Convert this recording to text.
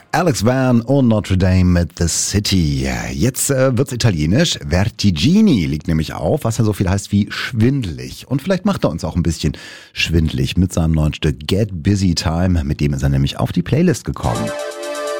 Alex Van und Notre Dame mit The City. Jetzt wird's italienisch. Vertigini liegt nämlich auf, was ja so viel heißt wie schwindelig. Und vielleicht macht er uns auch ein bisschen schwindelig mit seinem neuen Stück Get Busy Time. Mit dem ist er nämlich auf die Playlist gekommen.